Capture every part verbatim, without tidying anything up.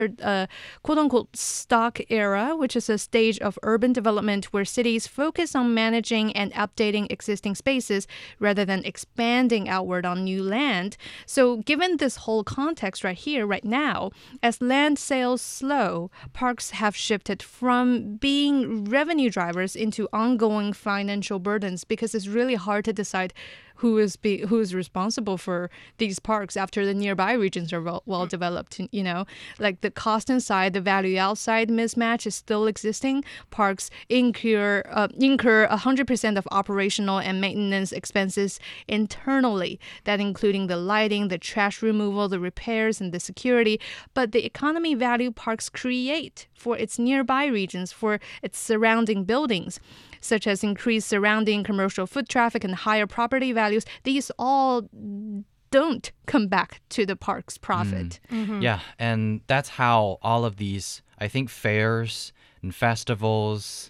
a quote-unquote stock era, which is a stage of urban development where cities focus on managing and updating existing spaces rather than expanding outward on new land. So given this whole context right here, right now, as land sales slow, parks have shifted from being revenue drivers into ongoing financial burdens because it's really hard to decide who is be, who is responsible for these parks after the nearby regions are well, well developed. You know, like the cost inside, the value outside mismatch is still existing. Parks incur uh, incur one hundred percent of operational and maintenance expenses internally, that including the lighting, the trash removal, the repairs, and the security. But the economy value parks create for its nearby regions, for its surrounding buildings, such as increased surrounding commercial foot traffic and higher property values, these all don't come back to the park's profit. Mm. Mm-hmm. Yeah, and that's how all of these, I think, fairs and festivals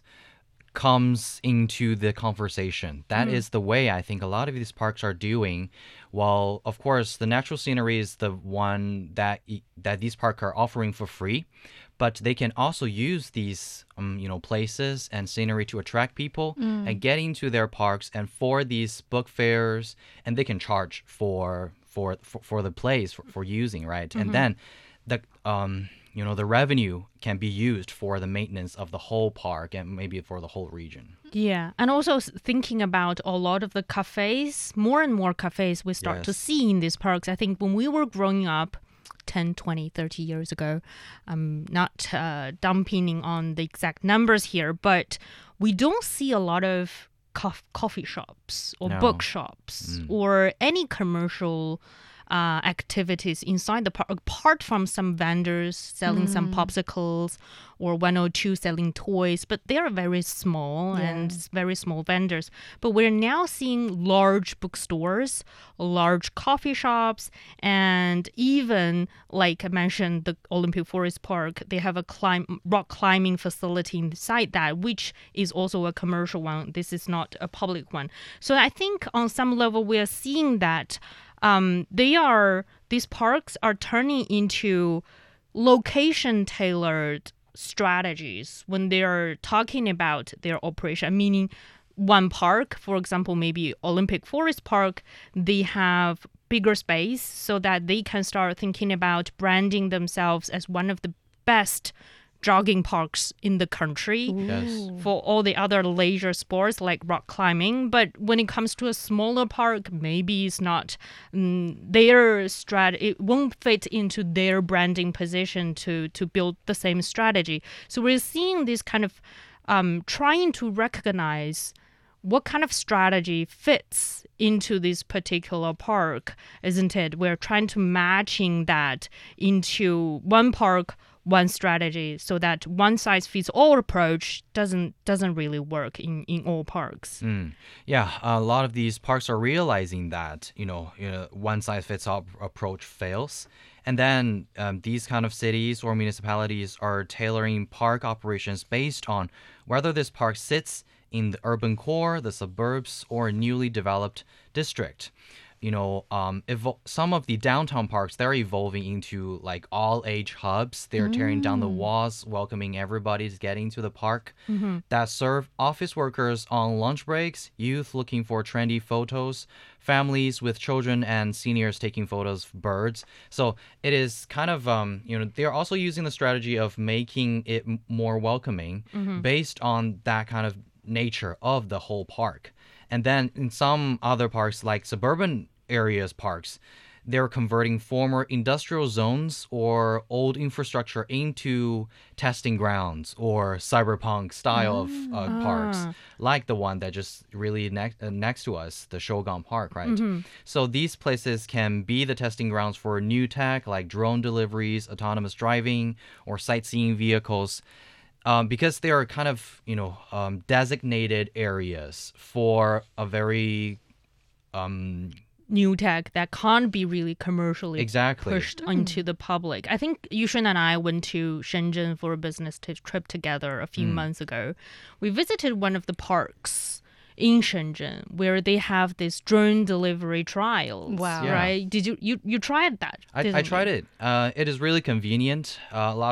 comes into the conversation. That mm. is the way I think a lot of these parks are doing. Well, of course, the natural scenery is the one that that these parks are offering for free. But they can also use these, um, you know, places and scenery to attract people mm. and get into their parks and for these book fairs, and they can charge for for for, for the place for, for using, right? Mm-hmm. And then the um you know the revenue can be used for the maintenance of the whole park and maybe for the whole region. Yeah, and also thinking about a lot of the cafes, more and more cafes we start yes. to see in these parks. I think when we were growing up, ten, twenty, thirty years ago. I'm not uh, dumping on the exact numbers here, but we don't see a lot of co- coffee shops or no. bookshops mm. or any commercial uh, activities inside the park, apart from some vendors selling mm. some popsicles or one or two selling toys, but they are very small yeah. and very small vendors. But we're now seeing large bookstores, large coffee shops, and even, like I mentioned, the Olympic Forest Park, they have a climb, rock climbing facility inside that, which is also a commercial one. This is not a public one. So I think on some level we are seeing that um, they are, these parks are turning into location-tailored strategies when they are talking about their operation, meaning one park, for example, maybe Olympic Forest Park, they have bigger space so that they can start thinking about branding themselves as one of the best jogging parks in the country yes. for all the other leisure sports like rock climbing. But when it comes to a smaller park, maybe it's not um, their strat. It won't fit into their branding position to to build the same strategy. So we're seeing this kind of um, trying to recognize what kind of strategy fits into this particular park, isn't it? We're trying to matching that into one park, one strategy, so that one size fits all approach doesn't doesn't really work in, in all parks. Mm. Yeah, a lot of these parks are realizing that, you know, you know one size fits all approach fails. And then um, these kind of cities or municipalities are tailoring park operations based on whether this park sits in the urban core, the suburbs, or a newly developed district. You know, um, evo- some of the downtown parks, they're evolving into like all-age hubs. They're mm. tearing down the walls, welcoming everybody to get into the park mm-hmm. that serve office workers on lunch breaks, youth looking for trendy photos, families with children, and seniors taking photos of birds. So it is kind of, um, you know, they're also using the strategy of making it m- more welcoming mm-hmm. based on that kind of nature of the whole park. And then in some other parks, like suburban areas parks, they're converting former industrial zones or old infrastructure into testing grounds or cyberpunk style mm. of uh, ah. parks, like the one that just really ne- uh, next to us, the Shogang Park, right? Mm-hmm. So these places can be the testing grounds for new tech like drone deliveries, autonomous driving, or sightseeing vehicles. Um, because they are kind of, you know, um, designated areas for a very um, new tech that can't be really commercially exactly. pushed mm. into the public. I think Yushun and I went to Shenzhen for a business t- trip together a few mm. months ago. We visited one of the parks in Shenzhen where they have this drone delivery trials. Wow. Yeah. Right? Did you you you tried that? I, I didn't tried you? it. Uh, it is really convenient. Uh, a lot